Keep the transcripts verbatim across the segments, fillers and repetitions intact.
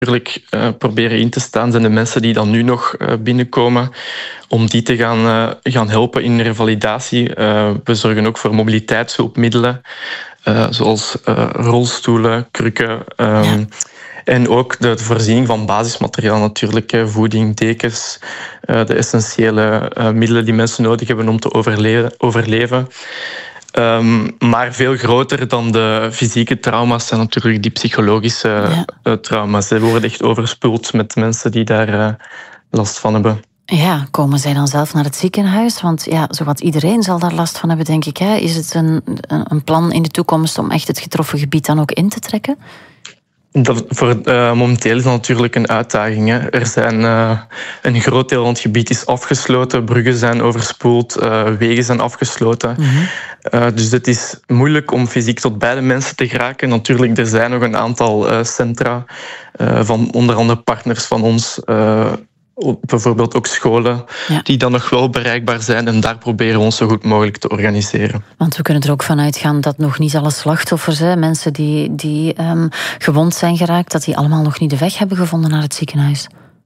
natuurlijk uh, proberen in te staan zijn de mensen die dan nu nog uh, binnenkomen, om die te gaan, uh, gaan helpen in revalidatie. Uh, we zorgen ook voor mobiliteitshulpmiddelen, uh, zoals uh, rolstoelen, krukken. Um, ja. En ook de voorziening van basismateriaal natuurlijk, hè, voeding, dekens, uh, de essentiële uh, middelen die mensen nodig hebben om te overle- overleven. Um, maar veel groter dan de fysieke trauma's zijn natuurlijk die psychologische ja. uh, trauma's. Ze worden echt overspoeld met mensen die daar uh, last van hebben. Ja, komen zij dan zelf naar het ziekenhuis? Want ja, zowat iedereen zal daar last van hebben, denk ik. Hè? Is het een, een plan in de toekomst om echt het getroffen gebied dan ook in te trekken? Dat voor, uh, momenteel is dat natuurlijk een uitdaging. Hè. Er zijn, uh, een groot deel van het gebied is afgesloten, bruggen zijn overspoeld, uh, wegen zijn afgesloten. Mm-hmm. Uh, dus het is moeilijk om fysiek tot bij de mensen te geraken. Natuurlijk, er zijn nog een aantal uh, centra uh, van onder andere partners van ons. Uh, Bijvoorbeeld ook scholen, ja. die dan nog wel bereikbaar zijn. En daar proberen we ons zo goed mogelijk te organiseren. Want we kunnen er ook van uitgaan dat nog niet alle slachtoffers, hè, mensen die, die um, gewond zijn geraakt, dat die allemaal nog niet de weg hebben gevonden naar het ziekenhuis.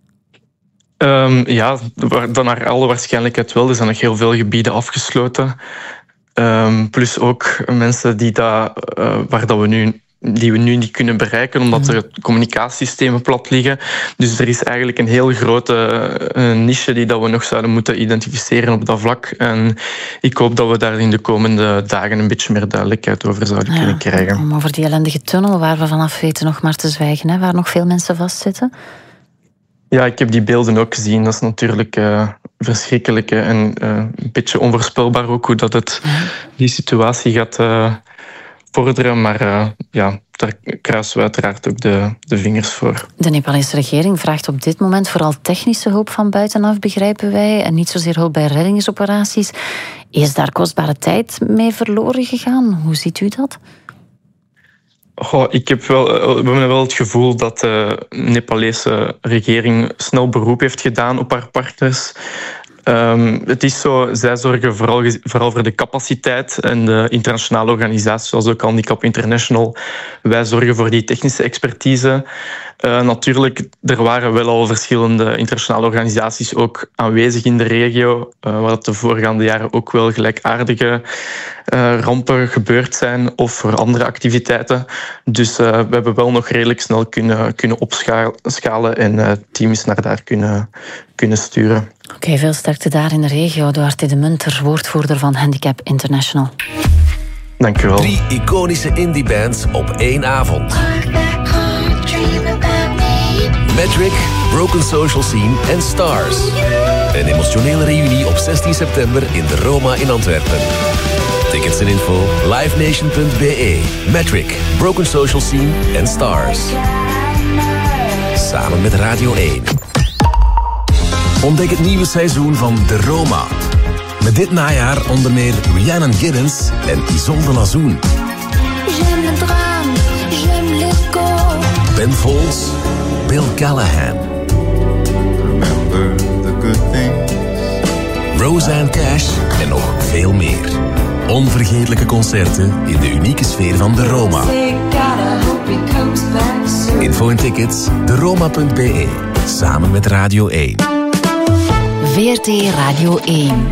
Um, ja, dan naar alle waarschijnlijkheid wel. Er zijn nog heel veel gebieden afgesloten. Um, plus ook mensen die dat, uh, waar dat we nu... die we nu niet kunnen bereiken, omdat er communicatiesystemen plat liggen. Dus er is eigenlijk een heel grote uh, niche die dat we nog zouden moeten identificeren op dat vlak. En ik hoop dat we daar in de komende dagen een beetje meer duidelijkheid over zouden ja, kunnen krijgen. Om over die ellendige tunnel, waar we vanaf weten nog maar te zwijgen, hè, waar nog veel mensen vastzitten. Ja, ik heb die beelden ook gezien. Dat is natuurlijk uh, verschrikkelijk en uh, een beetje onvoorspelbaar ook hoe dat het die situatie gaat... Uh, vorderen, maar uh, ja, daar kruisen we uiteraard ook de, de vingers voor. De Nepalese regering vraagt op dit moment vooral technische hulp van buitenaf, begrijpen wij, en niet zozeer hulp bij reddingsoperaties. Is daar kostbare tijd mee verloren gegaan? Hoe ziet u dat? Goh, ik heb wel, we hebben wel het gevoel dat de Nepalese regering snel beroep heeft gedaan op haar partners. Um, het is zo, zij zorgen vooral, vooral voor de capaciteit en de internationale organisaties, zoals ook Handicap International. Wij zorgen voor die technische expertise. Uh, natuurlijk, er waren wel al verschillende internationale organisaties ook aanwezig in de regio, uh, waar de voorgaande jaren ook wel gelijkaardige uh, rampen gebeurd zijn of voor andere activiteiten. Dus uh, we hebben wel nog redelijk snel kunnen, kunnen opschalen en uh, teams naar daar kunnen, kunnen sturen. Oké, okay, veel sterkte daar in de regio. Duarte de Munter, woordvoerder van Handicap International. Dank u wel. Drie iconische indie-bands op één avond. Metric, Broken Social Scene en Stars. Een emotionele reunie op zestien september in de Roma in Antwerpen. Tickets en info livenation punt b e. Metric, Broken Social Scene en Stars. Samen met Radio één. Ontdek het nieuwe seizoen van De Roma. Met dit najaar onder meer Rhiannon Giddens en Isolde Lazoen. Ben Folds, Bill Callahan. Remember the good things. Roseanne Cash en nog veel meer. Onvergetelijke concerten in de unieke sfeer van De Roma. Info en tickets de roma punt b e. Samen met Radio één. V R T Radio één.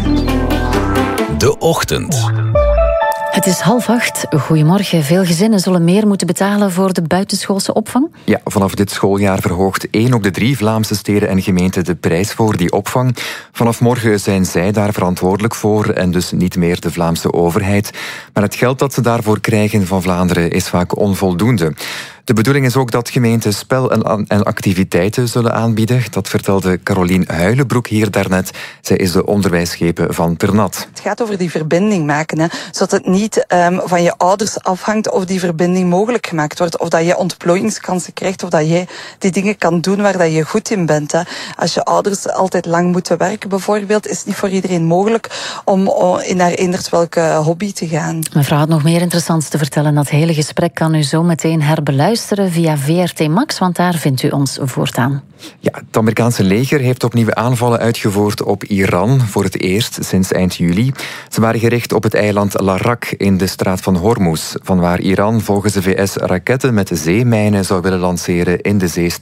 De Ochtend. Het is half acht. Goedemorgen. Veel gezinnen zullen meer moeten betalen voor de buitenschoolse opvang. Ja, vanaf dit schooljaar verhoogt één op de drie Vlaamse steden en gemeenten de prijs voor die opvang. Vanaf morgen zijn zij daar verantwoordelijk voor en dus niet meer de Vlaamse overheid. Maar het geld dat ze daarvoor krijgen van Vlaanderen is vaak onvoldoende. De bedoeling is ook dat gemeenten spel en, en activiteiten zullen aanbieden. Dat vertelde Carolien Huilenbroek hier daarnet. Zij is de onderwijsschepen van Ternat. Het gaat over die verbinding maken, hè, zodat het niet um, van je ouders afhangt of die verbinding mogelijk gemaakt wordt, of dat je ontplooiingskansen krijgt, of dat jij die dingen kan doen waar dat je goed in bent. Hè. Als je ouders altijd lang moeten werken bijvoorbeeld, is het niet voor iedereen mogelijk om in naar eenders welke hobby te gaan. Mevrouw had nog meer interessants te vertellen. Dat hele gesprek kan u zo meteen herbeluisteren beluisteren via V R T Max, want daar vindt u ons voortaan. Ja, het Amerikaanse leger heeft opnieuw aanvallen uitgevoerd op Iran, voor het eerst sinds eind juli. Ze waren gericht op het eiland Larak in de straat van Hormuz, vanwaar Iran volgens de V S raketten met zeemijnen zou willen lanceren in de zeestraat